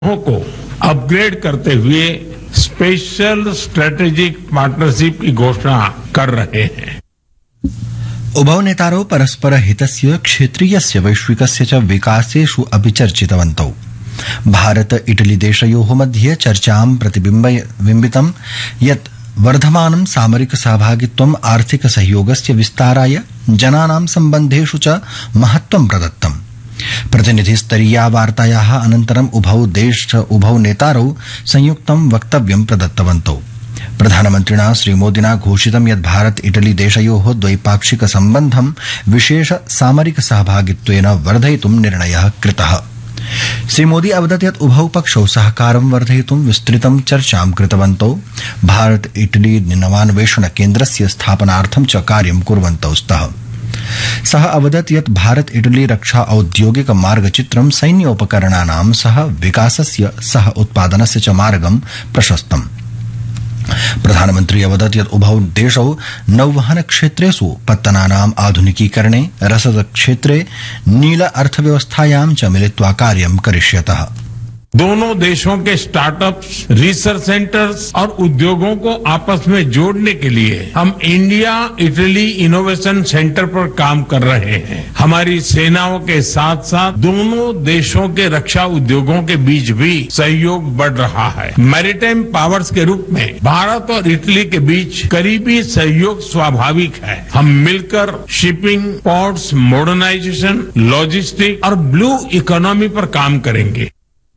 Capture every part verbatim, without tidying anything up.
को अपग्रेड करते हुए स्पेशल स्ट्रेटेजिक पार्टनरशिप की घोषणा कर रहे हैं। उभौ नेतारौ परस्पर हितस्य क्षेत्रीयस्य वैश्विकस्य च विकासेषु अपि चर्चितवन्तौ। भारत इटली देशयोः मध्ये चर्चां प्रतिबिम्बितं यत् वर्धमानं सामरिक सहभागित्वम् आर्थिक सहयोगस्य विस्ताराय जनानां सम्बन्धेषु च महत्त्वं प्रदत्तम्। प्रतिनिधिस्तरीया वार्तायाः अनन्तरम् उभौ देश उभौ नेतारौ संयुक्तं वक्तव्यं प्रदत्तवन्तौ। प्रधानमन्त्रिणा श्रीमोदिना घोषितं यत् भारत इटली देशयोः द्वैपाक्षिक सम्बन्धं विशेष सामरिक सहभागित्वेन वर्धयितुं निर्णयः कृतः। श्रीमोदी अवदत् यत् उभौ पक्षौ सहकारं वर्धयितुं विस्तृतं चर्चां कृतवन्तौ। भारत इटली नवान्वेषण केन्द्रस्य स्थापनार्थं च कार्यं कुर्वन्तौ स्तः। सः अवदत् यत् भारत इटली रक्षा औद्योगिक मार्गचित्रं सैन्योपकरणानां सह विकासस्य सह उत्पादनस्य च मार्गं प्रशस्तम्। प्रधानमन्त्री अवदत् यत् उभौ देशौ नौवहन क्षेत्रेषु पत्तनानाम् आधुनिकीकरणे रसद क्षेत्रे नील अर्थव्यवस्थायां च मिलित्वा कार्यं करिष्यतः। दोनों देशों के स्टार्टअप्स, रिसर्च सेंटर्स और उद्योगों को आपस में जोड़ने के लिए हम इंडिया इटली इनोवेशन सेंटर पर काम कर रहे हैं। हमारी सेनाओं के साथ साथ दोनों देशों के रक्षा उद्योगों के बीच भी सहयोग बढ़ रहा है। मैरीटाइम पावर्स के रूप में भारत और इटली के बीच करीबी सहयोग स्वाभाविक है। हम मिलकर शिपिंग, पोर्ट्स, मॉडर्नाइजेशन, लॉजिस्टिक और ब्लू इकोनॉमी पर काम करेंगे।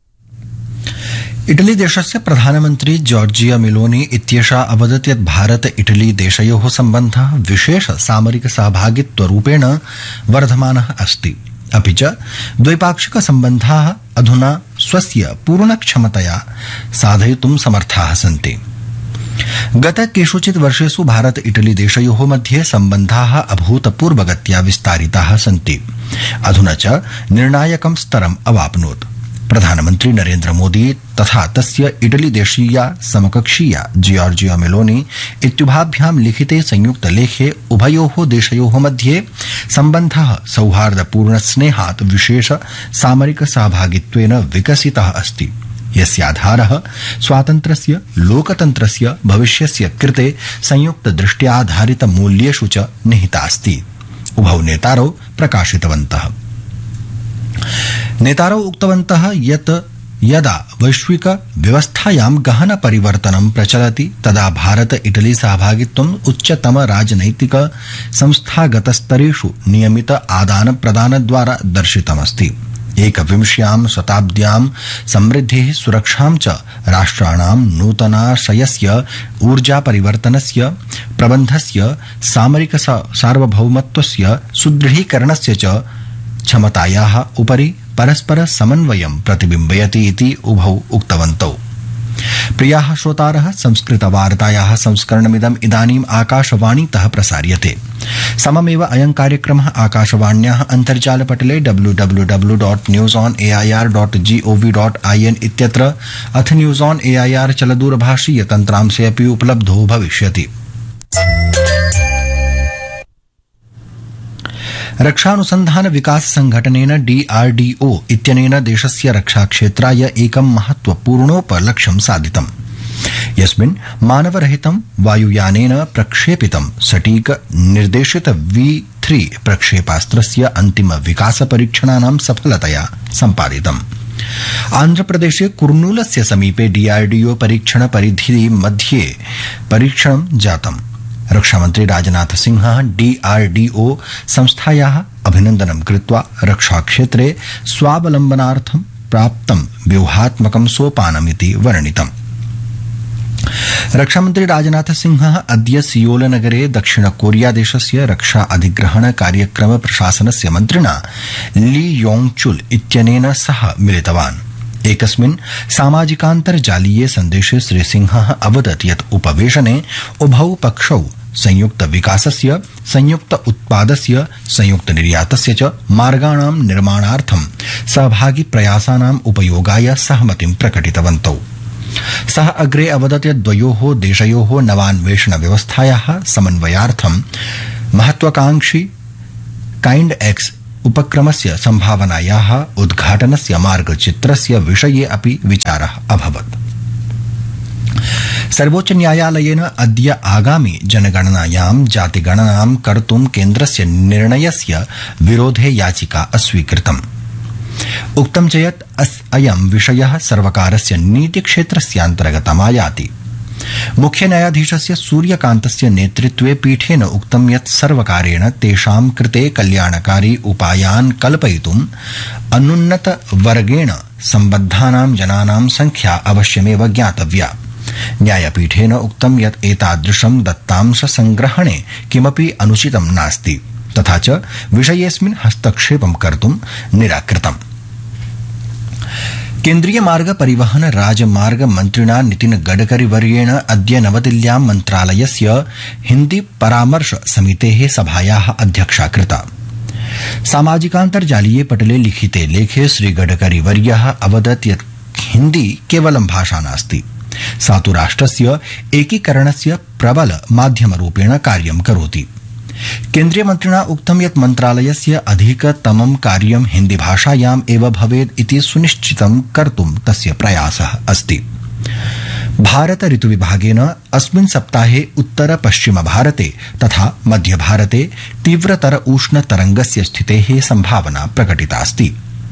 इटली देशस्य प्रधानमन्त्री जॉर्जिया मेलोनी इत्येषा अवदत् यत् भारत इटली देशयोः सम्बन्धः विशेष सामरिक सहभागित्वरूपेण वर्धमानः अस्ति। अपि च द्वैपाक्षिक सम्बन्धाः अधुना स्वस्य पूर्णक्षमतया साधयितुं समर्थाः सन्ति। गत केषुचित् वर्षेषु भारत इटली देशयोः मध्ये सम्बन्धाः अभूतपूर्वगत्या विस्तारिताः सन्ति। अधुना च निर्णायकं स्तरम् अवाप्नोत्। प्रधानमन्त्री नरेन्द्र मोदी तथा तस्य इटली देशीया समकक्षीया जॉर्जिया मेलोनी इत्युभाभ्यां लिखिते संयुक्त लेखे उभयोः देशयोः मध्ये सम्बन्धः सौहार्दपूर्ण स्नेहात् विशेष सामरिक सहभागित्वेन विकसितः अस्ति, यस्याधारः स्वातन्त्र्यस्य, लोकतन्त्रस्य भविष्यस्य कृते संयुक्त दृष्ट्याधारित मूल्येषु च निहितास्ति। उभौ नेतारौ प्रकाशितवन्तः। नेतारौ उक्तवन्तः यत् यदा वैश्विक व्यवस्थायां गहन परिवर्तनं प्रचलति तदा भारत इटली सहभागित्वम् उच्चतम राजनैतिक संस्थागत स्तरेषु नियमित आदान प्रदानद्वारा दर्शितमस्ति। एकविंश्यां शताब्द्यां समृद्धिः, सुरक्षां च राष्ट्राणां नूतनाशयस्य, ऊर्जा परिवर्तनस्य, प्रबन्धस्य, सामरिक सार्वभौमत्वस्य सुदृढीकरणस्य च क्षमतायाः उपरि परस्पर समन्वयं प्रतिबिम्बयति इति उभौ उक्तवन्तौ। प्रियाः श्रोतारः, संस्कृतवार्तायाः संस्करणमिदम् इदानीम् आकाशवाणीतः प्रसार्यते। सममेव अयं कार्यक्रमः आकाशवाण्याः अन्तर्जालपटले W W W dot news on A I R dot G O V dot I N इत्यत्र अथ news on A I R चलदूरभाषीय तन्त्रांशे अपि उपलब्धो भविष्यति। रक्षानुसन्धान विकास संघटनेन डी आर डी ओ इत्यनेन देशस्य रक्षाक्षेत्राय एकं महत्वपूर्णोपलक्ष्यं साधितम्, यस्मिन् मानवरहितं वायुयानेन प्रक्षेपितं सटीक निर्देशित वी थ्री प्रक्षेपास्त्रस्य अन्तिम विकास परीक्षणानां सफलतया सम्पादितम्। आन्ध्रप्रदेशे कुर्नूलस्य समीपे डी आर डी ओ परीक्षण परिधि मध्ये परीक्षणं जातम्। रक्षामन्त्री राजनाथ सिंहः डी आर डी ओ संस्थायाः अभिनन्दनं कृत्वा रक्षाक्षेत्रे स्वावलम्बनार्थं प्राप्तं व्यूहात्मकं सोपानमिति वर्णितम्। रक्षामन्त्री राजनाथ सिंहः अद्य सियोल नगरे दक्षिण कोरिया देशस्य रक्षा अधिग्रहण कार्यक्रम प्रशासनस्य मन्त्रिणा ली योंग चुल इत्यनेन सह मिलितवान्। एकस्मिन् सामाजिकान्तर्जालीये सन्देशे श्रीसिंहः अवदत् यत् उपवेशने उभौ पक्षौ संयुक्त विकासस्य, संयुक्त उत्पादस्य, संयुक्त निर्यातस्य च मार्गाणां निर्माणार्थं सहभागी प्रयासानाम् उपयोगाय सहमतिं प्रकटितवन्तौ। सः अग्रे अवदत् यत् द्वयोः देशयोः नवान्वेषण व्यवस्थायाः समन्वयार्थं महत्वाकांक्षी काइंड एक्स उपक्रमस्य सम्भावनायाः उद्घाटनस्य मार्गचित्रस्य विषये अपि विचारः अभवत्। सर्वोच्च न्यायालयेन अद्य आगामि जनगणनायां जातिगणनां कर्तुं केन्द्रस्य निर्णयस्य विरोधे याचिका अस्वीकृतम्। उक्तं च यत् अयं विषयः सर्वकारस्य नीतिक्षेत्रस्यान्तर्गतमायाति। मुख्य न्यायाधीशस्य सूर्यकान्तस्य नेतृत्वे पीठेन उक्तं यत् सर्वकारेण तेषां कृते कल्याणकारी उपायान् कल्पयितुं अनुन्नतवर्गेण सम्बद्धानां जनानां संख्या अवश्यमेव ज्ञातव्या। न्यायपीठेन उक्तं यत् एतादृशं दत्तांश संग्रहणे किमपि अनुचितं नास्ति तथा च विषयेऽस्मिन् हस्तक्षेपं कर्तुं निराकृतम्। केन्द्रीय मार्ग परिवहन राजमार्ग मन्त्रिणा नितिन गडकरी वर्येण अद्य नवदिल्ल्यां मन्त्रालयस्य हिन्दी परामर्श समितेः सभायाः अध्यक्षा कृता। सामाजिकान्तर्जालीये पटले लिखिते लेखे श्रीगडकरी वर्यः अवदत् यत् हिन्दी केवलं भाषा नास्ति, सा तु राष्ट्रस्य एकीकरणस्य प्रबल माध्यमरूपेण कार्यं करोति। केन्द्रीयमन्त्रिणा उक्तं यत् मन्त्रालयस्य अधिकतमं कार्यं हिन्दीभाषायाम् एव भवेत् इति सुनिश्चितं कर्तुं तस्य प्रयासः अस्ति। भारत ऋतुविभागेन अस्मिन् सप्ताहे उत्तर पश्चिम भारते तथा मध्य भारते तीव्रतर उष्णतरङ्गस्य स्थितेः सम्भावना प्रकटितास्ति।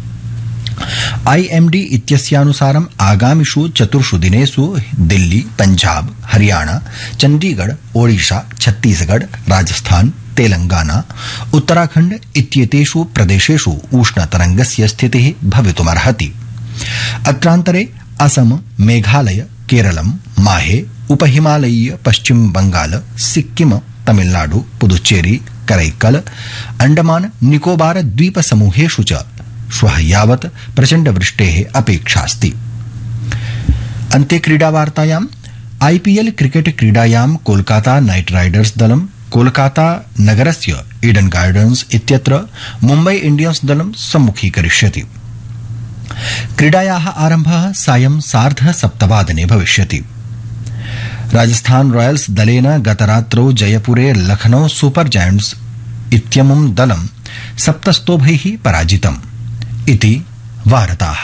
आईएमडी इत्यस्यानुसारम् आगामिषु चतुर्षु दिनेषु दिल्ली, पंजाब, हरियाणा, चंडीगढ़, ओडिशा, छत्तीसगढ़, राजस्थान, तेलंगाना, उत्तराखण्ड इत्येतेषु प्रदेशेषु उष्णतरङ्गस्य स्थितिः भवितुमर्हति। अत्रान्तरे असम, मेघालय, केरलं, माहे, उपहिमालयीय पश्चिम बंगाल, सिक्किम, तमिलनाडु, पुदुच्चेरी, करैक्कल, अंडमान निकोबार द्वीप समूहेषु च श्वः यावत् प्रचण्ड वृष्टेः अपेक्षास्ति। अन्ते क्रीडावार्तायाम् आईपीएल क्रिकेट क्रीडायां कोलकाता नाइट राइडर्स दलं कोलकाता नगरस्य ईडन गार्डन्स इत्यत्र मुम्बई इंडियन्स दलं सम्मुखीकरिष्यति। क्रीडायाः आरम्भः सायं सार्ध सप्तवादने भविष्यति। राजस्थान रॉयल्स दलेन गतरात्रौ जयपुरे लखनऊ सुपर जायंट्स इत्यमुं दलं सप्तस्तोभैः पराजितम् इति वार्ताः।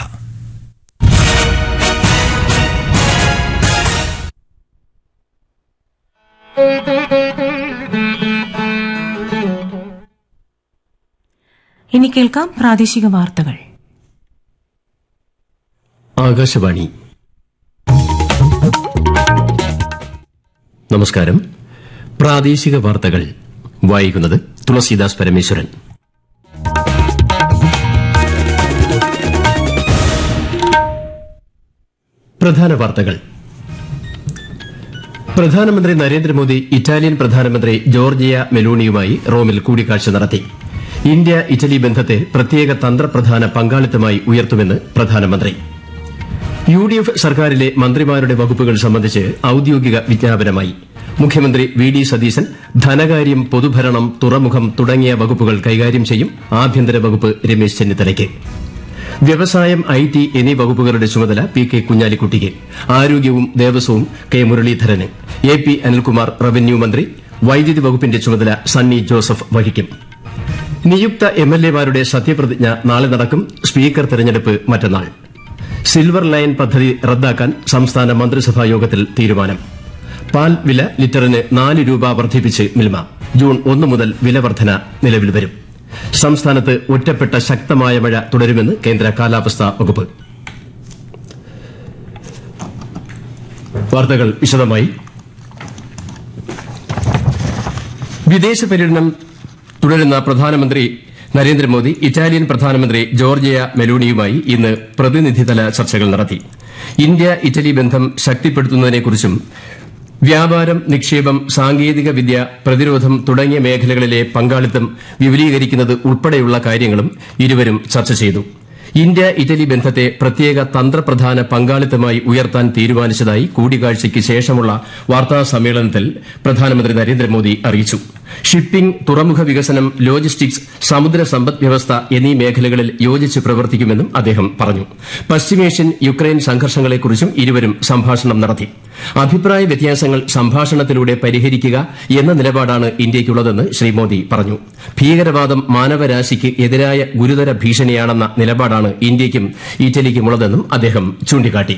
ഇനി കേൾക്കാം പ്രാദേശിക വാർത്തകൾ. ആകാശവാണി. നമസ്കാരം. പ്രാദേശിക വാർത്തകൾ വായിക്കുന്നത് തുളസീദാസ് പരമേശ്വരൻ. പ്രധാന വാർത്തകൾ. പ്രധാനമന്ത്രി നരേന്ദ്രമോദി ഇറ്റാലിയൻ പ്രധാനമന്ത്രി ജോർജിയ മെലോണിയുമായി റോമിൽ കൂടിക്കാഴ്ച നടത്തി. ഇന്ത്യ ഇറ്റലി ബന്ധത്തെ പ്രത്യേക തന്ത്രപ്രധാന പങ്കാളിത്തമായി ഉയർത്തുമെന്ന് പ്രധാനമന്ത്രി. യു ഡി എഫ് സർക്കാരിലെ മന്ത്രിമാരുടെ വകുപ്പുകൾ സംബന്ധിച്ച് ഔദ്യോഗിക വിജ്ഞാപനമായി. മുഖ്യമന്ത്രി വി ഡി സതീശൻ ധനകാര്യം, പൊതുഭരണം, തുറമുഖം തുടങ്ങിയ വകുപ്പുകൾ കൈകാര്യം ചെയ്യും. ആഭ്യന്തര വകുപ്പ് രമേശ് ചെന്നിത്തലയ്ക്ക്. വ്യവസായം, ഐ ടി എന്നീ വകുപ്പുകളുടെ ചുമതല പി കെ കുഞ്ഞാലിക്കുട്ടിക്ക്. ആരോഗ്യവും ദേവസ്വവും K Muraleedharan. A P Anilkumar revenue മന്ത്രി. വൈദ്യുതി വകുപ്പിന്റെ ചുമതല സണ്ണി ജോസഫ് വഹിക്കും. നിയുക്ത എം എൽ എമാരുടെ സത്യപ്രതിജ്ഞ നാളെ നടക്കും. സ്പീക്കർ തെരഞ്ഞെടുപ്പ് മറ്റന്നാൾ. സിൽവർ ലൈൻ പദ്ധതി റദ്ദാക്കാൻ സംസ്ഥാന മന്ത്രിസഭാ യോഗത്തിൽ തീരുമാനം. പാൽ വില ലിറ്ററിന് നാല് രൂപ വർദ്ധിപ്പിച്ച് മിൽമ. ജൂൺ ഒന്ന് മുതൽ വില വർധന നിലവിൽ വരും. സംസ്ഥാനത്ത് ഒറ്റപ്പെട്ട ശക്തമായ മഴ തുടരുമെന്ന് കേന്ദ്ര കാലാവസ്ഥാ വകുപ്പ്. വാർത്തകൾ വിശദമായി. വിദേശ പര്യടനം തുടരുന്ന പ്രധാനമന്ത്രി നരേന്ദ്രമോദി ഇറ്റാലിയൻ പ്രധാനമന്ത്രി ജോർജിയ മെലോണിയുമായി ഇന്ന് പ്രതിനിധിതല ചർച്ചകൾ നടത്തി. ഇന്ത്യ ഇറ്റലി ബന്ധം ശക്തിപ്പെടുത്തുന്നതിനെക്കുറിച്ചും വ്യാപാരം, നിക്ഷേപം, സാങ്കേതിക വിദ്യ, പ്രതിരോധം തുടങ്ങിയ മേഖലകളിലെ പങ്കാളിത്തം വിപുലീകരിക്കുന്നത് ഉൾപ്പെടെയുള്ള കാര്യങ്ങളും ഇരുവരും ചർച്ച ചെയ്തു. ഇന്ത്യ ഇറ്റലി ബന്ധത്തെ പ്രത്യേക തന്ത്രപ്രധാന പങ്കാളിത്തമായി ഉയർത്താൻ തീരുമാനിച്ചതായി കൂടിക്കാഴ്ചയ്ക്ക് ശേഷമുള്ള വാർത്താ സമ്മേളനത്തിൽ പ്രധാനമന്ത്രി നരേന്ദ്രമോദി അറിയിച്ചു. ഷിപ്പിംഗ്, തുറമുഖ വികസനം, ലോജിസ്റ്റിക്സ്, സമുദ്ര സമ്പദ് വ്യവസ്ഥ എന്നീ മേഖലകളിൽ യോജിച്ച് പ്രവർത്തിക്കുമെന്നും അദ്ദേഹം പറഞ്ഞു. പശ്ചിമേഷ്യൻ യുക്രൈൻ സംഘർഷങ്ങളെക്കുറിച്ചും ഇരുവരും സംഭാഷണം നടത്തി. അഭിപ്രായ വ്യത്യാസങ്ങൾ സംഭാഷണത്തിലൂടെ പരിഹരിക്കുക എന്ന നിലപാടാണ് ഇന്ത്യയ്ക്കുള്ളതെന്ന് ശ്രീ മോദി പറഞ്ഞു. ഭീകരവാദം മാനവരാശിക്ക് എതിരായ ഗുരുതര ഭീഷണിയാണെന്ന നിലപാടാണ് ഇന്ത്യയ്ക്കും ഇറ്റലിക്കുമുള്ളതെന്നും അദ്ദേഹം ചൂണ്ടിക്കാട്ടി.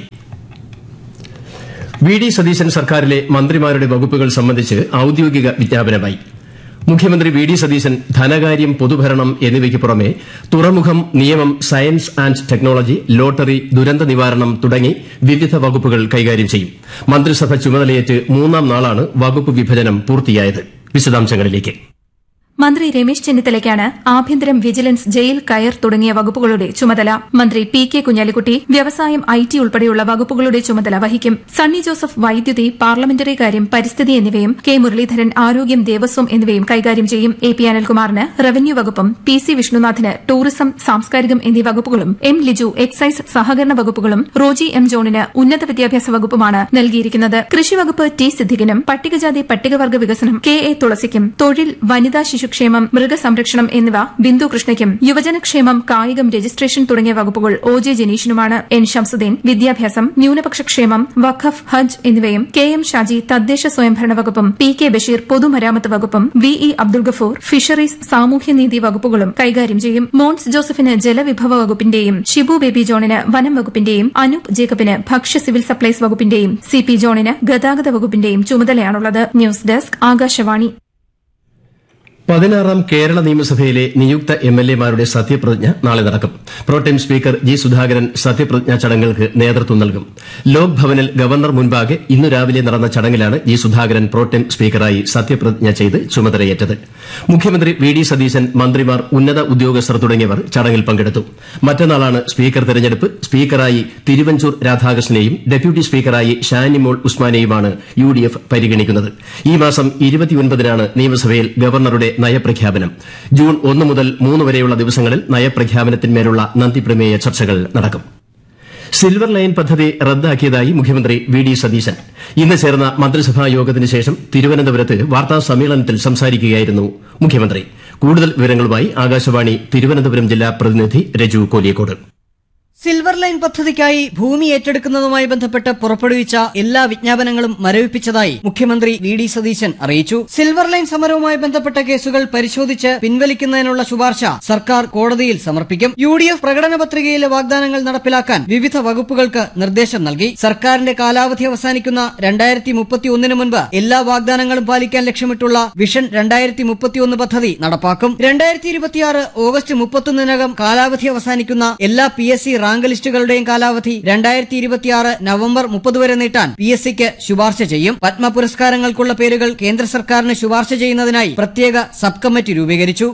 വി ഡി സതീശൻ സർക്കാരിലെ മന്ത്രിമാരുടെ വകുപ്പുകൾ സംബന്ധിച്ച് ഔദ്യോഗിക വിജ്ഞാപനമായി. മുഖ്യമന്ത്രി വി ഡി സതീശൻ ധനകാര്യം, പൊതുഭരണം എന്നിവയ്ക്ക് പുറമെ തുറമുഖം, നിയമം, സയൻസ് ആന്റ് ടെക്നോളജി, ലോട്ടറി, ദുരന്ത നിവാരണം തുടങ്ങി വിവിധ വകുപ്പുകൾ കൈകാര്യം ചെയ്യും. മന്ത്രിസഭ ചുമതലയേറ്റ് മൂന്നാം നാളാണ് വകുപ്പ് വിഭജനം പൂർത്തിയായത്. വിശദാംശങ്ങളിലേക്ക്. മന്ത്രി രമേശ് ചെന്നിത്തലയ്ക്കാണ് ആഭ്യന്തരം, വിജിലൻസ്, ജയിൽ, കയർ തുടങ്ങിയ വകുപ്പുകളുടെ ചുമതല. മന്ത്രി പി കെ കുഞ്ഞാലിക്കുട്ടി വ്യവസായം, ഐ ടി ഉൾപ്പെടെയുള്ള വകുപ്പുകളുടെ ചുമതല വഹിക്കും. സണ്ണി ജോസഫ് വൈദ്യുതി, പാർലമെന്ററി കാര്യം, പരിസ്ഥിതി എന്നിവയും കെ മുരളീധരൻ ആരോഗ്യം, ദേവസ്വം എന്നിവയും കൈകാര്യം ചെയ്യും. എ പി അനിൽകുമാറിന് റവന്യൂ വകുപ്പും പി സി വിഷ്ണുനാഥിന് ടൂറിസം, സാംസ്കാരികം എന്നീ വകുപ്പുകളും എം ലിജു എക്സൈസ് സഹകരണ വകുപ്പുകളും റോജി എം ജോണിന് ഉന്നത വിദ്യാഭ്യാസ വകുപ്പുമാണ് നൽകിയിരിക്കുന്നത്. കൃഷി വകുപ്പ് ടി സിദ്ദിഖിനും പട്ടികജാതി പട്ടികവർഗ വികസനം കെ എ തുളസിക്കും, തൊഴിൽ, വനിതാ ശിശുക്ഷേമം, മൃഗസംരക്ഷണം എന്നിവ ബിന്ദു കൃഷ്ണയ്ക്കും, യുവജനക്ഷേമം, കായികം, രജിസ്ട്രേഷൻ തുടങ്ങിയ വകുപ്പുകൾ ഒ ജെ ജനീഷിനുമാണ്. എൻ ശംസുദ്ദീൻ വിദ്യാഭ്യാസം, ന്യൂനപക്ഷ ക്ഷേമം, വഖഫ്, ഹജ്ജ് എന്നിവയും കെ എം ഷാജി തദ്ദേശ സ്വയംഭരണ വകുപ്പും പി കെ ബഷീർ പൊതുമരാമത്ത് വകുപ്പും V E Abdul Gafoor fisheries, സാമൂഹ്യനീതി വകുപ്പുകളും കൈകാര്യം ചെയ്യും. മോൻസ് ജോസഫിന് ജലവിഭവ വകുപ്പിന്റെയും ഷിബു ബേബി ജോണിന് വനം വകുപ്പിന്റെയും അനൂപ് ജേക്കബിന് ഭക്ഷ്യ സിവിൽ സപ്ലൈസ് വകുപ്പിന്റെയും സി പി ജോണിന് ഗതാഗത വകുപ്പിന്റെയും ചുമതലയാണുള്ളത്. News desk, Akashvani. പതിനാറാം കേരള നിയമസഭയിലെ നിയുക്ത എം എൽ എമാരുടെ സത്യപ്രതിജ്ഞ നാളെ നടക്കും. പ്രോടേം സ്പീക്കർ ജി സുധാകരൻ സത്യപ്രതിജ്ഞാ ചടങ്ങുകൾക്ക് നേതൃത്വം നൽകും. ലോക് ഭവനിൽ ഗവർണർ മുൻപാകെ ഇന്നു രാവിലെ നടന്ന ചടങ്ങിലാണ് ജി സുധാകരൻ പ്രോടേം സ്പീക്കറായി സത്യപ്രതിജ്ഞ ചെയ്ത് ചുമതലയേറ്റത്. മുഖ്യമന്ത്രി വി ഡി സതീശൻ, മന്ത്രിമാർ, ഉന്നത ഉദ്യോഗസ്ഥർ തുടങ്ങിയവർ ചടങ്ങിൽ പങ്കെടുത്തു. മറ്റന്നാളാണ് സ്പീക്കർ തെരഞ്ഞെടുപ്പ്. സ്പീക്കറായി Thiruvanchoor രാധാകൃഷ്ണനെയും deputy സ്പീക്കറായി Shanimol ഉസ്മാനെയുമാണ് U D F പരിഗണിക്കുന്നത്. ഈ മാസം ഇരുപത്തിയൊൻപതിനാണ് നിയമസഭയിൽ ഗവർണറുടെ നയപ്രഖ്യാപനം. ജൂൺ ഒന്ന് മുതൽ മൂന്ന് വരെയുള്ള ദിവസങ്ങളിൽ നയപ്രഖ്യാപനത്തിന്മേലുള്ള നന്ദിപ്രമേയ ചർച്ചകൾ നടക്കും. സിൽവർ ലൈൻ പദ്ധതി റദ്ദാക്കിയതായി മുഖ്യമന്ത്രി വി ഡി സതീശൻ ഇന്ന് ചേർന്ന മന്ത്രിസഭാ യോഗത്തിന് ശേഷം തിരുവനന്തപുരത്ത് വാർത്താ സമ്മേളനത്തിൽ സംസാരിക്കുകയായിരുന്നു മുഖ്യമന്ത്രി. കൂടുതൽ വിവരങ്ങളുമായി ആകാശവാണി തിരുവനന്തപുരം ജില്ലാ പ്രതിനിധി രജു കോലിയക്കോട്. സിൽവർ ലൈൻ പദ്ധതിക്കായി ഭൂമി ഏറ്റെടുക്കുന്നതുമായി ബന്ധപ്പെട്ട് പുറപ്പെടുവിച്ച എല്ലാ വിജ്ഞാപനങ്ങളും മരവിപ്പിച്ചതായി മുഖ്യമന്ത്രി വി ഡി സതീശൻ അറിയിച്ചു. സിൽവർ ലൈൻ സമരവുമായി ബന്ധപ്പെട്ട കേസുകൾ പരിശോധിച്ച് പിൻവലിക്കുന്നതിനുള്ള ശുപാർശ സർക്കാർ കോടതിയിൽ സമർപ്പിക്കും. യു ഡി എഫ് പ്രകടന പത്രികയിലെ വാഗ്ദാനങ്ങൾ നടപ്പിലാക്കാൻ വിവിധ വകുപ്പുകൾക്ക് നിർദ്ദേശം നൽകി. സർക്കാരിന്റെ കാലാവധി അവസാനിക്കുന്ന രണ്ടായിരത്തി മുപ്പത്തിയൊന്നിന് മുൻപ് എല്ലാ വാഗ്ദാനങ്ങളും പാലിക്കാൻ ലക്ഷ്യമിട്ടുള്ള വിഷൻ രണ്ടായിരത്തി മുപ്പത്തിയൊന്ന് പദ്ധതി നടപ്പാക്കും. രണ്ടായിരത്തി ഇരുപത്തിയാറ് ഓഗസ്റ്റ് മുപ്പത്തൊന്നിനകം കാലാവധി അവസാനിക്കുന്ന എല്ലാ പി എസ് സി റാങ്ക് ലിസ്റ്റുകളുടെയും കാലാവധി രണ്ടായിരത്തി ഇരുപത്തിയാറ് നവംബർ മുപ്പത് വരെ നീട്ടാൻ പി എസ് സിക്ക് ശുപാർശ ചെയ്യും. പത്മ പുരസ്കാരങ്ങൾക്കുള്ള പേരുകൾ കേന്ദ്ര സർക്കാരിന് ശുപാർശ ചെയ്യുന്നതിനായി പ്രത്യേക സബ് കമ്മിറ്റി രൂപീകരിച്ചു.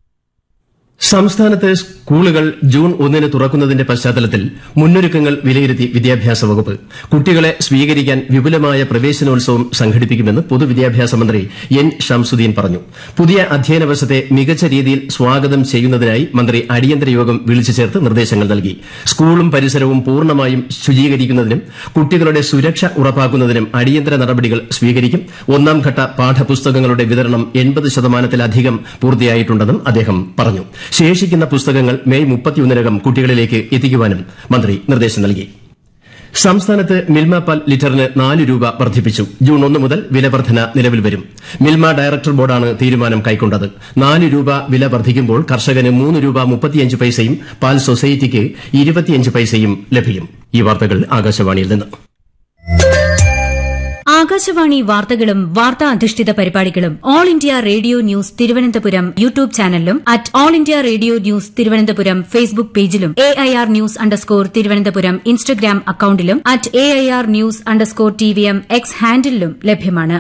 സംസ്ഥാനത്ത് സ്കൂളുകൾ ജൂൺ ഒന്നിന് തുറക്കുന്നതിന്റെ പശ്ചാത്തലത്തിൽ മുന്നൊരുക്കങ്ങൾ വിലയിരുത്തി വിദ്യാഭ്യാസ വകുപ്പ്. കുട്ടികളെ സ്വീകരിക്കാൻ വിപുലമായ പ്രവേശനോത്സവം സംഘടിപ്പിക്കുമെന്ന് പൊതുവിദ്യാഭ്യാസ മന്ത്രി എൻ ശംസുദ്ദീൻ പറഞ്ഞു. പുതിയ അധ്യയന വർഷത്തെ മികച്ച രീതിയിൽ സ്വാഗതം ചെയ്യുന്നതിനായി മന്ത്രി അടിയന്തര യോഗം വിളിച്ചു ചേർത്ത് നിർദ്ദേശങ്ങൾ നൽകി. സ്കൂളും പരിസരവും പൂർണ്ണമായും ശുചീകരിക്കുന്നതിനും കുട്ടികളുടെ സുരക്ഷ ഉറപ്പാക്കുന്നതിനും അടിയന്തര നടപടികൾ സ്വീകരിക്കും. ഒന്നാം ഘട്ട പാഠപുസ്തകങ്ങളുടെ വിതരണം എൺപത് ശതമാനത്തിലധികം പൂർത്തിയായിട്ടുണ്ടെന്നും അദ്ദേഹം പറഞ്ഞു. ശേഷിക്കുന്ന പുസ്തകങ്ങൾ മെയ് മുപ്പത്തിയൊന്നിനകം കുട്ടികളിലേക്ക് എത്തിക്കുവാനും മന്ത്രി നിർദ്ദേശം നൽകി. സംസ്ഥാനത്ത് മിൽമ പാൽ ലിറ്ററിന് നാല് രൂപ വർദ്ധിപ്പിച്ചു. ജൂൺ ഒന്ന് മുതൽ വില വർധന നിലവിൽ വരും. മിൽമ ഡയറക്ടർ ബോർഡാണ് തീരുമാനം കൈക്കൊണ്ടത്. നാല് രൂപ വില വർദ്ധിക്കുമ്പോൾ കർഷകന് മൂന്ന് രൂപ മുപ്പത്തിയഞ്ച് പൈസയും പാൽ സൊസൈറ്റിക്ക് ഇരുപത്തിയഞ്ച് പൈസയും ലഭിക്കും. ഈ വാർത്തകൾ ആകാശവാണിയിൽ നിന്ന്. ആകാശവാണി വാർത്തകളും വാർത്താ അധിഷ്ഠിത പരിപാടികളും all India radio news Thiruvananthapuram YouTube ചാനലിലും at all India radio news Thiruvananthapuram Facebook പേജിലും A I R news underscore Thiruvananthapuram Instagram അക്കൌണ്ടിലും at A I R news underscore T V M X ഹാൻഡിലും ലഭ്യമാണ്.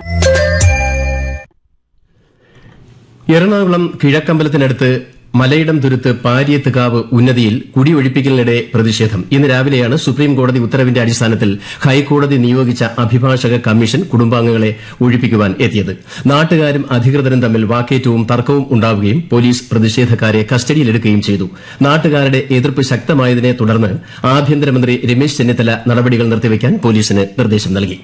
എറണാകുളം കിഴക്കമ്പലത്തിനടുത്ത് മലയിടം തുരുത്ത് പാരിയത്തുകാവ് ഉന്നതിയിൽ കുടിയൊഴിപ്പിക്കലിനിടെ പ്രതിഷേധം. ഇന്ന് രാവിലെയാണ് സുപ്രീംകോടതി ഉത്തരവിന്റെ അടിസ്ഥാനത്തിൽ ഹൈക്കോടതി നിയോഗിച്ച അഭിഭാഷക കമ്മീഷൻ കുടുംബാംഗങ്ങളെ ഒഴിപ്പിക്കുവാൻ എത്തിയത്. നാട്ടുകാരും അധികൃതരും തമ്മിൽ വാക്കേറ്റവും തർക്കവും ഉണ്ടാവുകയും പോലീസ് പ്രതിഷേധക്കാരെ കസ്റ്റഡിയിലെടുക്കുകയും ചെയ്തു. നാട്ടുകാരുടെ എതിർപ്പ് ശക്തമായതിനെ തുടർന്ന് ആഭ്യന്തരമന്ത്രി രമേശ് ചെന്നിത്തല നടപടികൾ നിർത്തിവെക്കാൻ പോലീസിന് നിർദ്ദേശം നൽകി.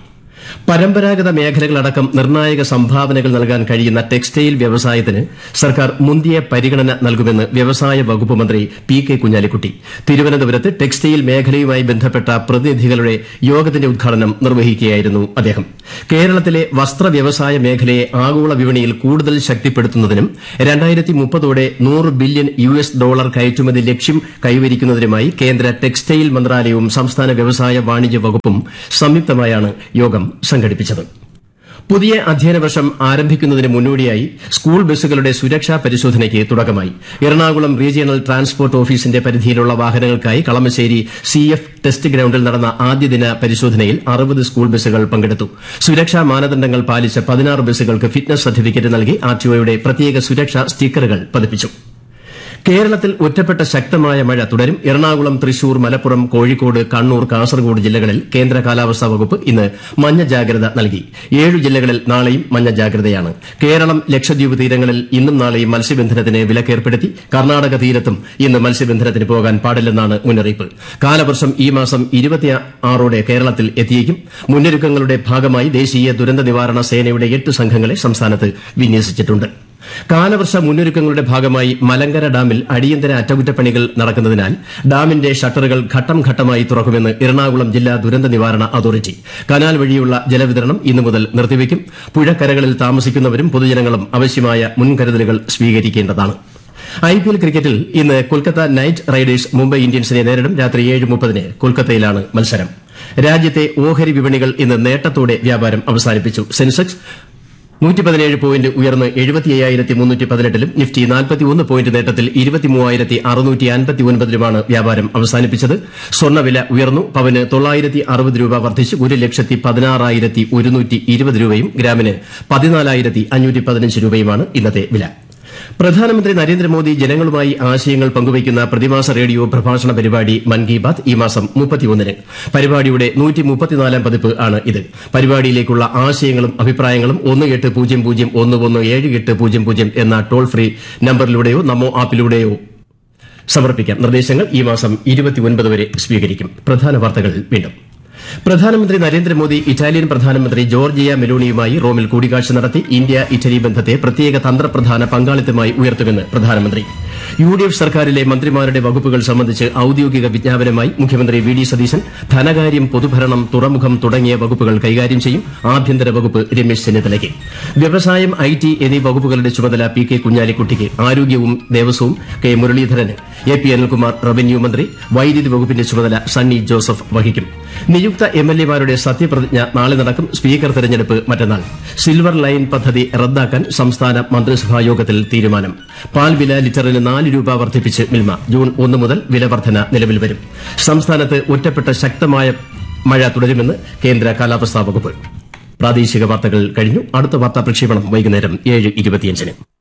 പരമ്പരാഗത മേഖലകളടക്കം നിർണായക സംഭാവനകൾ നൽകാൻ കഴിയുന്ന ടെക്സ്റ്റൈൽ വ്യവസായത്തിന് സർക്കാർ മുന്തിയ പരിഗണന നൽകുമെന്ന് വ്യവസായ വകുപ്പ് മന്ത്രി പി കെ കുഞ്ഞാലിക്കുട്ടി തിരുവനന്തപുരത്ത് ടെക്സ്റ്റൈൽ മേഖലയുമായി ബന്ധപ്പെട്ട പ്രതിനിധികളുടെ യോഗത്തിന്റെ ഉദ്ഘാടനം നിർവഹിക്കുകയായിരുന്നു അദ്ദേഹം. കേരളത്തിലെ വസ്ത്ര വ്യവസായ മേഖലയെ ആഗോള വിപണിയിൽ കൂടുതൽ ശക്തിപ്പെടുത്തുന്നതിനും രണ്ടായിരത്തി മുപ്പതോടെ നൂറ് ബില്യൺ യു എസ് ഡോളർ കയറ്റുമതി ലക്ഷ്യം കൈവരിക്കുന്നതിനുമായി കേന്ദ്ര ടെക്സ്റ്റൈൽ മന്ത്രാലയവും സംസ്ഥാന വ്യവസായ വാണിജ്യ വകുപ്പും സംയുക്തമായാണ് യോഗം സംഘടിപ്പിച്ചത്. പുതിയ അധ്യയന വർഷം ആരംഭിക്കുന്നതിന് മുന്നോടിയായി സ്കൂൾ ബസ്സുകളുടെ സുരക്ഷാ പരിശോധനയ്ക്ക് തുടക്കമായി. എറണാകുളം റീജിയണൽ ട്രാൻസ്പോർട്ട് ഓഫീസിന്റെ പരിധിയിലുള്ള വാഹനങ്ങൾക്കായി കളമശ്ശേരി സി എഫ് ടെസ്റ്റ് ഗ്രൌണ്ടിൽ നടന്ന ആദ്യദിന പരിശോധനയിൽ അറുപത് സ്കൂൾ ബസ്സുകൾ പങ്കെടുത്തു. സുരക്ഷാ മാനദണ്ഡങ്ങൾ പാലിച്ച പതിനാറ് ബസ്സുകൾക്ക് ഫിറ്റ്നസ് സർട്ടിഫിക്കറ്റ് നൽകി ആർടിഒയുടെ പ്രത്യേക സുരക്ഷാ സ്റ്റിക്കറുകൾ പതിപ്പിച്ചു. കേരളത്തിൽ ഒറ്റപ്പെട്ട ശക്തമായ മഴ തുടരും. എറണാകുളം, തൃശൂർ, മലപ്പുറം, കോഴിക്കോട്, കണ്ണൂർ, കാസർഗോഡ് ജില്ലകളിൽ കേന്ദ്ര കാലാവസ്ഥാ വകുപ്പ് ഇന്ന് മഞ്ഞ ജാഗ്രത നൽകി. ഏഴു ജില്ലകളിൽ നാളെയും മഞ്ഞ ജാഗ്രതയാണ്. കേരളം, ലക്ഷദ്വീപ് തീരങ്ങളിൽ ഇന്നും നാളെയും മത്സ്യബന്ധനത്തിന് വിലക്കേർപ്പെടുത്തി. കർണാടക തീരത്തും ഇന്ന് മത്സ്യബന്ധനത്തിന് പോകാൻ പാടില്ലെന്നാണ് മുന്നറിയിപ്പ്. കാലവർഷം ഈ മാസം ഇരുപത്തിയാറോടെ കേരളത്തിൽ എത്തിയേക്കും. മുന്നൊരുക്കങ്ങളുടെ ഭാഗമായി ദേശീയ ദുരന്ത നിവാരണ സേനയുടെ എട്ട് സംഘങ്ങളെ സംസ്ഥാനത്ത് വിന്യസിച്ചിട്ടുണ്ട്. കാലവർഷ മുന്നൊരുക്കങ്ങളുടെ ഭാഗമായി മലങ്കര ഡാമിൽ അടിയന്തര അറ്റകുറ്റപ്പണികൾ നടക്കുന്നതിനാൽ ഡാമിന്റെ ഷട്ടറുകൾ ഘട്ടം ഘട്ടമായി തുറക്കുമെന്ന് എറണാകുളം ജില്ലാ ദുരന്ത നിവാരണ അതോറിറ്റി. കനാൽ വഴിയുള്ള ജലവിതരണം ഇന്നു മുതൽ നിർത്തിവെക്കും. പുഴക്കരകളിൽ താമസിക്കുന്നവരും പൊതുജനങ്ങളും ആവശ്യമായ മുൻകരുതലുകൾ സ്വീകരിക്കേണ്ടതാണ്. ഐപിഎൽ ക്രിക്കറ്റിൽ ഇന്ന് കൊൽക്കത്ത നൈറ്റ് റൈഡേഴ്സ് മുംബൈ ഇന്ത്യൻസിനെ നേരിടും. രാത്രി ഏഴ് മുപ്പതിന് കൊൽക്കത്തയിലാണ് മത്സരം. രാജ്യത്തെ ഓഹരി വിപണികൾ ഇന്ന് നേട്ടത്തോടെ വ്യാപാരം അവസാനിപ്പിച്ചു. സെൻസെക്സ് നൂറ്റി പതിനേഴ് പോയിന്റ് ഉയർന്ന് എഴുപത്തി അയ്യായിരത്തി മുന്നൂറ്റി പതിനെട്ടിലും നിഫ്റ്റി നാൽപ്പത്തിയൊന്ന് പോയിന്റ് നേട്ടത്തിൽ ഇരുപത്തിമൂവായിരത്തി അറുന്നൂറ്റി അൻപത്തി ഒൻപതിലുമാണ് വ്യാപാരം അവസാനിപ്പിച്ചത്. സ്വർണ്ണവില ഉയർന്നു. പവന് തൊള്ളായിരത്തി അറുപത് രൂപ വർദ്ധിച്ച് ഒരു ലക്ഷത്തി പതിനാറായിരത്തി ഒരുന്നൂറ്റി ഇരുപത് രൂപയും ഗ്രാമിന് പതിനാലായിരത്തി അഞ്ഞൂറ്റി പതിനഞ്ച് രൂപയുമാണ് ഇന്നത്തെ വില. പ്രധാനമന്ത്രി നരേന്ദ്രമോദി ജനങ്ങളുമായി ആശയങ്ങൾ പങ്കുവയ്ക്കുന്ന പ്രതിമാസ റേഡിയോ പ്രഭാഷണ പരിപാടി മൻ കി ബാത് ഈ മാസം മുപ്പത്തിയൊന്നിന്. പരിപാടിയുടെ നൂറ്റി മുപ്പത്തിനാലാം പതിപ്പ് ആണ് ഇത്. പരിപാടിയിലേക്കുള്ള ആശയങ്ങളും അഭിപ്രായങ്ങളും ഒന്ന് എട്ട് പൂജ്യം പൂജ്യം ഒന്ന് ഒന്ന് ഏഴ് എട്ട് പൂജ്യം പൂജ്യം എന്ന ടോൾ ഫ്രീ നമ്പറിലൂടെയോ നമോ ആപ്പിലൂടെയോ സമർപ്പിക്കാം. നിർദ്ദേശങ്ങൾ ഈ മാസം ഇരുപത്തിയൊൻപത് വരെ സ്വീകരിക്കും. പ്രധാന വാർത്തകൾ വീണ്ടും. പ്രധാനമന്ത്രി നരേന്ദ്രമോദി ഇറ്റാലിയൻ പ്രധാനമന്ത്രി ജോർജിയ മെലോണിയുമായി റോമിൽ കൂടിക്കാഴ്ച നടത്തി. ഇന്ത്യ ഇറ്റലി ബന്ധത്തെ പ്രത്യേക തന്ത്രപ്രധാന പങ്കാളിത്തമായി ഉയർത്തുമെന്ന് പ്രധാനമന്ത്രി. യു ഡി എഫ് സർക്കാരിലെ മന്ത്രിമാരുടെ വകുപ്പുകൾ സംബന്ധിച്ച് ഔദ്യോഗിക വിജ്ഞാപനമായി മുഖ്യമന്ത്രി വി ഡി സതീശൻ. ധനകാര്യം, പൊതുഭരണം, തുറമുഖം തുടങ്ങിയ വകുപ്പുകൾ കൈകാര്യം ചെയ്യും. ആഭ്യന്തര വകുപ്പ് രമേശ് ചെന്നിത്തലയ്ക്ക്. വ്യവസായം, ഐ ടി എന്നീ വകുപ്പുകളുടെ ചുമതല പി കെ കുഞ്ഞാലിക്കുട്ടിക്ക്. ആരോഗ്യവും ദേവസ്വവും K Muraleedharan. A P Anilkumar revenue മന്ത്രി. വൈദ്യുതി വകുപ്പിന്റെ ചുമതല സണ്ണി ജോസഫ് വഹിക്കും. നിയുക്ത എം എൽ എമാരുടെ സത്യപ്രതിജ്ഞ നാളെ നടക്കും. സ്പീക്കർ തെരഞ്ഞെടുപ്പ് മറ്റന്നാൾ. സിൽവർ ലൈൻ പദ്ധതി റദ്ദാക്കാൻ സംസ്ഥാന മന്ത്രിസഭാ യോഗത്തിൽ തീരുമാനം. പാൽ വില ലിറ്ററിന് നാല് രൂപ വർദ്ധിപ്പിച്ച് മിൽമ. ജൂൺ ഒന്ന് മുതൽ വില വർധന നിലവിൽ വരും. സംസ്ഥാനത്ത് ഒറ്റപ്പെട്ട ശക്തമായ മഴ തുടരുമെന്ന് കേന്ദ്ര കാലാവസ്ഥാ വകുപ്പ്. പ്രാദേശിക വാർത്തകൾ കഴിഞ്ഞു. അടുത്ത വാർത്താ പ്രക്ഷേപണം വൈകുന്നേരം ഏഴ് ഇരുപത്തിയഞ്ചിന്.